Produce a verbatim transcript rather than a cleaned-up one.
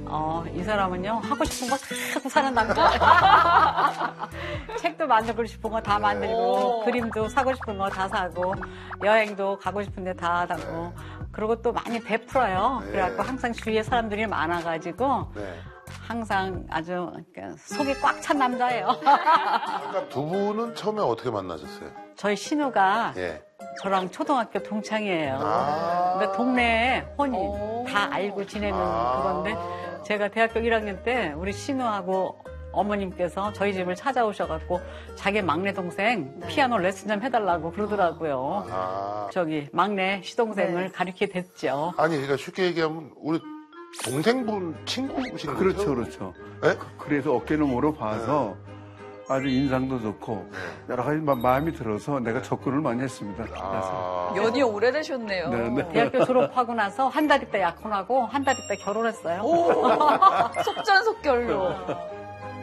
어, 이 사람은요, 하고 싶은 거 다 하고 사는 남자. 책도 만들고 싶은 거 다 만들고, 오. 그림도 사고 싶은 거 다 사고, 여행도 가고 싶은 데 다 가고, 그리고 또 많이 베풀어요. 네. 그래갖고 항상 주위에 사람들이 많아가지고, 네. 항상 아주 속이 꽉 찬 남자예요. 그러니까 두 분은 처음에 어떻게 만나셨어요? 저희 신우가 예. 저랑 초등학교 동창이에요. 아~ 그러니까 동네에 혼이 다 알고 지내는 아~ 그건데 제가 대학교 일 학년 때 우리 신우하고 어머님께서 저희 집을 찾아오셔갖고 자기 막내 동생 피아노 레슨 좀 해달라고 그러더라고요. 아~ 저기 막내 시동생을 네. 가르치게 됐죠. 아니 그러니까 쉽게 얘기하면 우리 동생분 친구신 거죠? 그렇죠, 그렇죠. 네? 그래서 어깨를 물어봐서 네. 아주 인상도 좋고 네. 여러 가지 마음이 들어서 내가 접근을 많이 했습니다. 아~ 연이 오래되셨네요. 네, 네. 대학교 졸업하고 나서 한 달 있다 약혼하고 한 달 있다 결혼했어요. 속전속결로.